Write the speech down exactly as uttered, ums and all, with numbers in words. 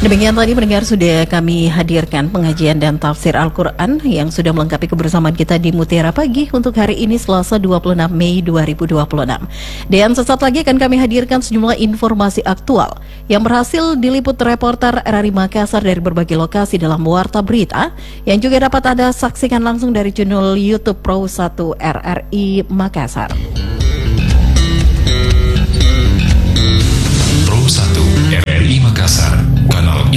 Demikian tadi pendengar sudah kami hadirkan pengajian dan tafsir Al-Quran yang sudah melengkapi kebersamaan kita di Mutiara Pagi untuk hari ini Selasa dua puluh enam Mei dua ribu dua puluh enam. Dan sesaat lagi akan kami hadirkan sejumlah informasi aktual yang berhasil diliput reporter R R I Makassar dari berbagai lokasi dalam Warta Berita yang juga dapat Anda saksikan langsung dari channel YouTube Pro satu R R I Makassar. Pro satu R R I Makassar.